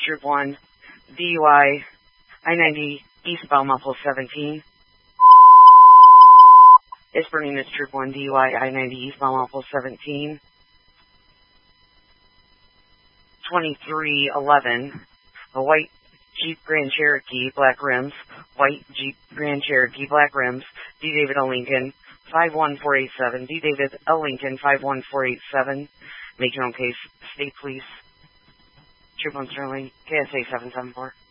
Troop 1, DUI, I-90, eastbound Muffle 17. Esperanza Troop 1, DUI, I-90, eastbound Muffle 17. 2311, a white Jeep Grand Cherokee, black rims, white Jeep Grand Cherokee, black rims, D. David L. Lincoln, 51487, D. David L. Lincoln, 51487. Make your own case. State Police. Troop 1 Sterling, KSA 774.